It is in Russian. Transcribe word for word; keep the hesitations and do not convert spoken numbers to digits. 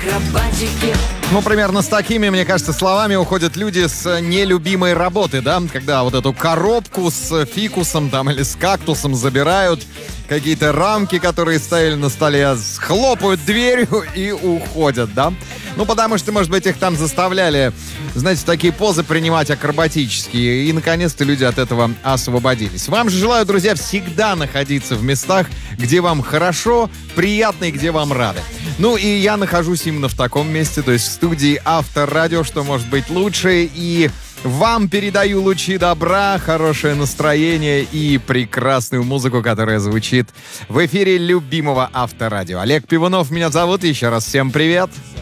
Акробатики. Ну, примерно с такими, мне кажется, словами уходят люди с нелюбимой работы, да? Когда вот эту коробку с фикусом там или с кактусом забирают, какие-то рамки, которые стояли на столе, хлопают дверью и уходят, да? Ну, потому что, может быть, их там заставляли, знаете, такие позы принимать акробатические. И, наконец-то, люди от этого освободились. Вам же желаю, друзья, всегда находиться в местах, где вам хорошо, приятно и где вам рады. Ну, и я нахожусь именно в таком месте, то есть в студии Авторадио, что может быть лучше. И вам передаю лучи добра, хорошее настроение и прекрасную музыку, которая звучит в эфире любимого Авторадио. Олег Пивунов меня зовут. Еще раз всем привет.